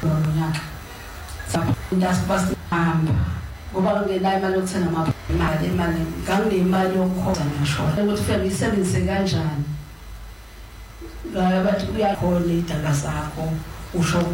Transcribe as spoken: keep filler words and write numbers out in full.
ngonyaka ndasibasihamba ngoba ngenayo imali yokuthenga amabhali imali nganginemali yokukhokha ngisho ukuthi ufike uyisebenzise kanjani ngabe bathi uyakhona idala zakho usho